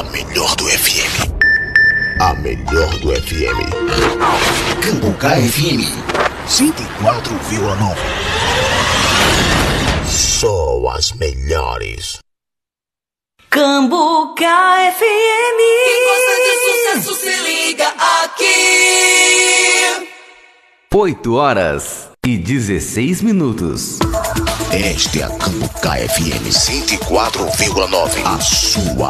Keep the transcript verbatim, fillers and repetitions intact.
A melhor do F M. A melhor do F M. Cambucá F M cento e quatro vírgula nove. Só as melhores. Cambucá F M. Quem gosta de sucesso se liga aqui. oito horas e dezesseis minutos. Esta é a Cambucá F M cento e quatro vírgula nove. A sua